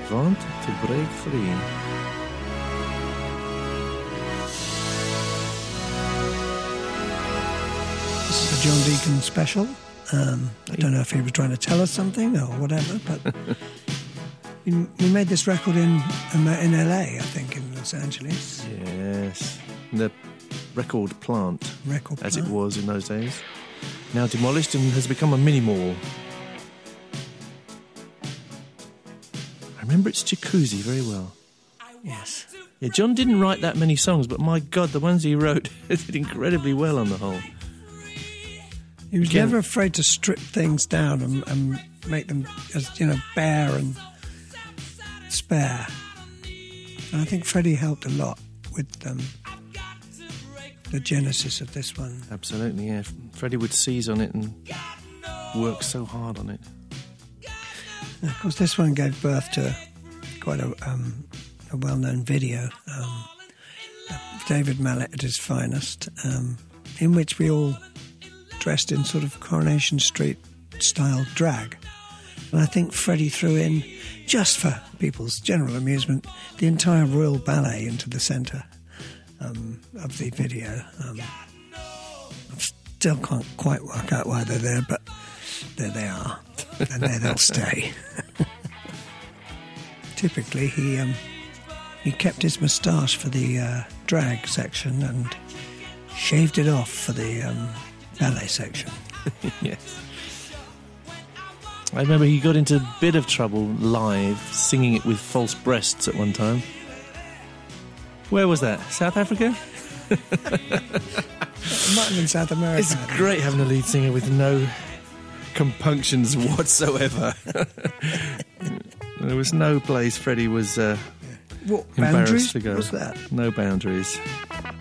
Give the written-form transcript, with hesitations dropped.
Want to Break Free. This is a John Deacon special. I don't know if he was trying to tell us something or whatever, but we made this record in LA, I think, in Los Angeles. Yes, the record plant, as it was in those days. Now demolished and has become a mini mall. I remember its jacuzzi very well. Yes. Yeah, John didn't write that many songs, but my God, the ones he wrote did incredibly well on the whole. He was never afraid to strip things down and make them, as bare and spare. And I think Freddie helped a lot with the genesis of this one. Absolutely, yeah. Freddie would seize on it and work so hard on it. And of course, this one gave birth to quite a well-known video, David Mallet at his finest, in which we all dressed in sort of Coronation Street style drag. And I think Freddie threw in, just for people's general amusement, the entire Royal Ballet into the centre of the video. I still can't quite work out why they're there, but there they are, and there they'll stay. Typically, he kept his moustache for the drag section and shaved it off for the ballet section. Yes. I remember he got into a bit of trouble live, singing it with false breasts at one time. Where was that? South Africa? It might have been South America. It's great having a lead singer with no compunctions whatsoever. There was no place Freddie was what embarrassed boundaries to go. was that? No boundaries.